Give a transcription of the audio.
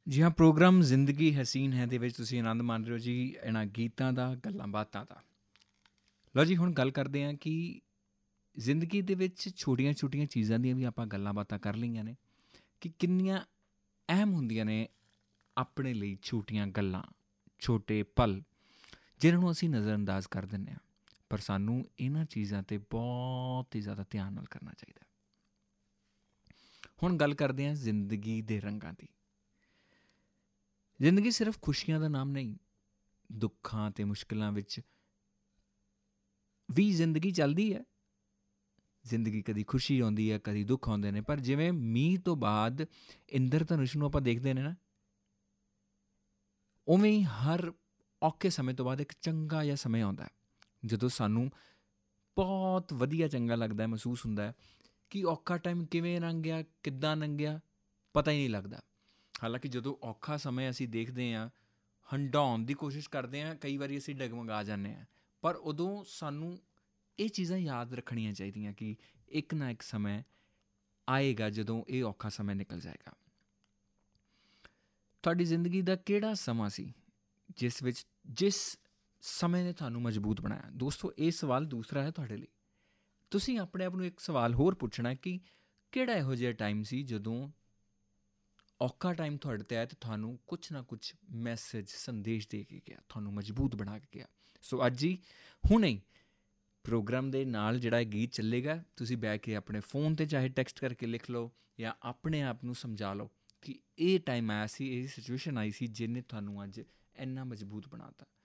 ਜੀ ਹਾਂ, ਪ੍ਰੋਗਰਾਮ ਜ਼ਿੰਦਗੀ ਹਸੀਨ ਹੈ ਦੇ ਵਿੱਚ ਤੁਸੀਂ ਆਨੰਦ ਮਾਣ ਰਹੇ ਹੋ ਜੀ ਇਹਨਾਂ ਗੀਤਾਂ ਦਾ, ਗੱਲਾਂ ਬਾਤਾਂ ਦਾ। ਲਓ ਜੀ, ਹੁਣ ਗੱਲ ਕਰਦੇ ਹਾਂ ਕਿ ਜ਼ਿੰਦਗੀ ਦੇ ਵਿੱਚ ਛੋਟੀਆਂ-ਛੋਟੀਆਂ ਚੀਜ਼ਾਂ ਦੀਆਂ ਵੀ ਆਪਾਂ ਗੱਲਾਂ ਬਾਤਾਂ ਕਰ ਲਈਆਂ ਨੇ ਕਿ ਕਿੰਨੀਆਂ ਅਹਿਮ ਹੁੰਦੀਆਂ ਨੇ ਆਪਣੇ ਲਈ ਛੋਟੀਆਂ ਗੱਲਾਂ, ਛੋਟੇ ਪਲ, ਜਿਨ੍ਹਾਂ ਨੂੰ ਅਸੀਂ ਨਜ਼ਰਅੰਦਾਜ਼ ਕਰ ਦਿੰਦੇ ਹਾਂ। ਪਰ ਸਾਨੂੰ ਇਹਨਾਂ ਚੀਜ਼ਾਂ 'ਤੇ ਬਹੁਤ ਹੀ ਜ਼ਿਆਦਾ ਧਿਆਨ ਨਾਲ ਕਰਨਾ ਚਾਹੀਦਾ। ਹੁਣ ਗੱਲ ਕਰਦੇ ਹਾਂ ਜ਼ਿੰਦਗੀ ਦੇ ਰੰਗਾਂ ਦੀ। ਜ਼ਿੰਦਗੀ ਸਿਰਫ ਖੁਸ਼ੀਆਂ ਦਾ ਨਾਮ ਨਹੀਂ, ਦੁੱਖਾਂ ਅਤੇ ਮੁਸ਼ਕਿਲਾਂ ਵਿੱਚ ਵੀ ਜ਼ਿੰਦਗੀ ਚੱਲਦੀ ਹੈ। ਜ਼ਿੰਦਗੀ ਕਦੀ ਖੁਸ਼ੀ ਆਉਂਦੀ ਹੈ, ਕਦੀ ਦੁੱਖ ਆਉਂਦੇ ਨੇ, ਪਰ ਜਿਵੇਂ ਮੀਂਹ ਤੋਂ ਬਾਅਦ ਇੰਦਰਧਨੁਸ਼ ਨੂੰ ਆਪਾਂ ਦੇਖਦੇ ਨੇ ਨਾ, ਉਵੇਂ ਹੀ ਹਰ ਔਖੇ ਸਮੇਂ ਤੋਂ ਬਾਅਦ ਇੱਕ ਚੰਗਾ ਜਿਹਾ ਸਮੇਂ ਆਉਂਦਾ ਹੈ, ਜਦੋਂ ਸਾਨੂੰ ਬਹੁਤ ਵਧੀਆ ਚੰਗਾ ਲੱਗਦਾ, ਮਹਿਸੂਸ ਹੁੰਦਾ ਕਿ ਔਖਾ ਟਾਈਮ ਕਿਵੇਂ ਲੰਘਿਆ, ਕਿੱਦਾਂ ਲੰਘਿਆ, ਪਤਾ ਹੀ ਨਹੀਂ ਲੱਗਦਾ। ਹਾਲਾਂਕਿ ਜਦੋਂ ਔਖਾ ਸਮੇਂ ਅਸੀਂ ਦੇਖਦੇ ਹਾਂ, ਹੰਢਾਉਣ ਦੀ ਕੋਸ਼ਿਸ਼ ਕਰਦੇ ਹਾਂ, ਕਈ ਵਾਰੀ ਅਸੀਂ ਡਗਮਗਾ ਜਾਂਦੇ ਹਾਂ, ਪਰ ਉਦੋਂ ਸਾਨੂੰ ਇਹ ਚੀਜ਼ਾਂ ਯਾਦ ਰੱਖਣੀਆਂ ਚਾਹੀਦੀਆਂ ਕਿ ਇੱਕ ਨਾ ਇੱਕ ਸਮੇਂ ਆਏਗਾ ਜਦੋਂ ਇਹ ਔਖਾ ਸਮੇਂ ਨਿਕਲ ਜਾਏਗਾ। ਤੁਹਾਡੀ ਜ਼ਿੰਦਗੀ ਦਾ ਕਿਹੜਾ ਸਮਾਂ ਸੀ ਜਿਸ ਸਮੇਂ ਨੇ ਤੁਹਾਨੂੰ ਮਜ਼ਬੂਤ ਬਣਾਇਆ? ਦੋਸਤੋ, ਇਹ ਸਵਾਲ ਦੂਸਰਾ ਹੈ ਤੁਹਾਡੇ ਲਈ। ਤੁਸੀਂ ਆਪਣੇ ਆਪ ਨੂੰ ਇੱਕ ਸਵਾਲ ਹੋਰ ਪੁੱਛਣਾ ਕਿ ਕਿਹੜਾ ਇਹੋ ਜਿਹਾ ਟਾਈਮ ਸੀ ਜਦੋਂ ਔਖਾ ਟਾਈਮ ਤੁਹਾਡੇ 'ਤੇ ਆਇਆ ਅਤੇ ਤੁਹਾਨੂੰ ਕੁਛ ਨਾ ਕੁਛ ਮੈਸੇਜ, ਸੰਦੇਸ਼ ਦੇ ਕੇ ਗਿਆ, ਤੁਹਾਨੂੰ ਮਜ਼ਬੂਤ ਬਣਾ ਕੇ ਗਿਆ। ਸੋ ਅੱਜ ਹੀ, ਹੁਣੇ ਹੀ ਪ੍ਰੋਗਰਾਮ ਦੇ ਨਾਲ ਜਿਹੜਾ ਇਹ ਗੀਤ ਚੱਲੇਗਾ, ਤੁਸੀਂ ਬਹਿ ਕੇ ਆਪਣੇ ਫੋਨ 'ਤੇ ਚਾਹੇ ਟੈਕਸਟ ਕਰਕੇ ਲਿਖ ਲਓ ਜਾਂ ਆਪਣੇ ਆਪ ਨੂੰ ਸਮਝਾ ਲਓ ਕਿ ਇਹ ਟਾਈਮ ਆਇਆ ਸੀ, ਇਹ ਸਿਚੁਏਸ਼ਨ ਆਈ ਸੀ ਜਿਹਨੇ ਤੁਹਾਨੂੰ ਅੱਜ ਇੰਨਾ ਮਜ਼ਬੂਤ ਬਣਾ ਤਾ।